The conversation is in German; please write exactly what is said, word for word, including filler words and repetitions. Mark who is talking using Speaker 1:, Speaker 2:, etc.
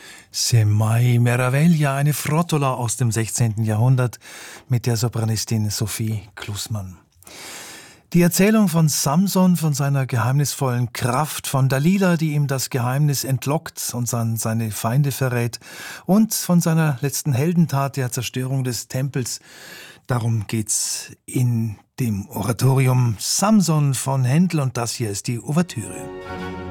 Speaker 1: Se mai meraviglia, eine Frottola aus dem sechzehnten Jahrhundert mit der Sopranistin Sophie Klusmann. Die Erzählung von Samson, von seiner geheimnisvollen Kraft, von Dalila, die ihm das Geheimnis entlockt und an seine Feinde verrät, und von seiner letzten Heldentat, der Zerstörung des Tempels. Darum geht's in dem Oratorium Samson von Händel, und das hier ist die Ouvertüre.